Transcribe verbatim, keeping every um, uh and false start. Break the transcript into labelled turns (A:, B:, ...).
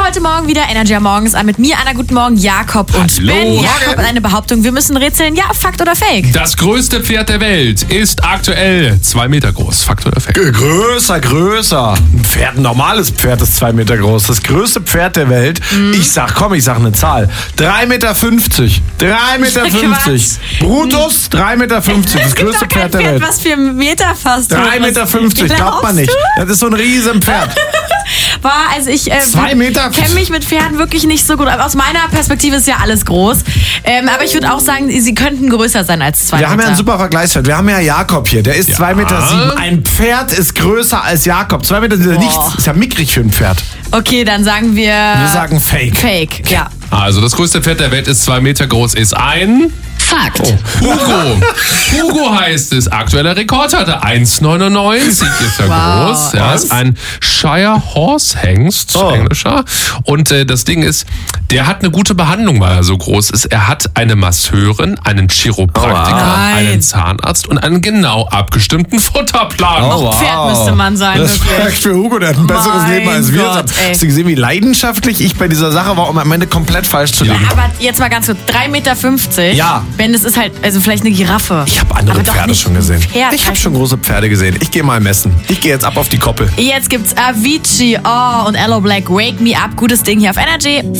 A: heute Morgen wieder Energy am Morgens an mit mir, Anna, guten Morgen, Jakob und
B: Hallo.
A: Ben. Jakob hat eine Behauptung, wir müssen rätseln, ja, Fakt oder Fake?
B: Das größte Pferd der Welt ist aktuell zwei Meter groß. Fakt oder Fake?
C: G- Größer, größer. Ein Pferd, ein normales Pferd ist zwei Meter groß. Das größte Pferd der Welt.
A: Mhm.
C: Ich sag, komm, ich sag eine Zahl. drei Meter fünfzig. drei Meter fünfzig. Brutus, drei Meter fünfzig. Das größte
A: Ist doch kein
C: Pferd der Welt.
A: was vier Meter fast.
C: drei Meter fünfzig, glaubt man nicht. Das ist so ein riesen Pferd.
A: War, also ich äh,
C: Zwei Meter?
A: kenne mich mit Pferden wirklich nicht so gut. Aber aus meiner Perspektive ist ja alles groß. Ähm, aber ich würde auch sagen, sie könnten größer sein als zwei
C: Wir
A: Meter.
C: haben ja einen super Vergleichswert. Wir haben ja Jakob hier. Der ist
B: Ja.
C: zwei Meter sieben. Ein Pferd ist größer als Jakob. zwei Meter sind ja nichts. Ist ja mickrig für ein Pferd.
A: Okay, dann sagen wir...
C: Wir sagen Fake.
A: Fake, ja.
B: Also das größte Pferd der Welt ist zwei Meter groß, ist ein...
D: Fakt.
B: Hugo. Hugo heißt es. Aktueller Rekordhalter eins Komma neunundneunzig ist er
A: Wow.
B: groß. Ja, ist ein Shire Horse Hengst,
C: Oh.
B: englischer. Und äh, das Ding ist, der hat eine gute Behandlung, weil er so groß ist. Er hat eine Masseurin, einen Chiropraktiker,
A: Nein.
B: einen Zahnarzt und einen genau abgestimmten Futterplan.
C: Oh,
A: Pferd müsste man sein,
C: Respekt
A: wirklich.
C: für Hugo, der hat ein besseres
A: Mein
C: Leben als wir.
A: Gott, ey.
C: Hast du gesehen, wie leidenschaftlich ich bei dieser Sache war, um am Ende komplett falsch zu
B: Ja.
C: liegen?
A: Aber jetzt mal ganz kurz, drei Meter fünfzig.
C: Ja.
A: Ben, das ist halt, also vielleicht eine Giraffe.
C: Ich habe andere
A: Aber doch
C: Pferde
A: nicht
C: schon gesehen.
A: ein Pferd.
C: Ich habe schon große Pferde gesehen. Ich gehe mal messen. Ich gehe jetzt ab auf die Koppel.
A: Jetzt gibt's Avicii, oh, und Aloe Black, Wake Me Up. Gutes Ding hier auf Energy.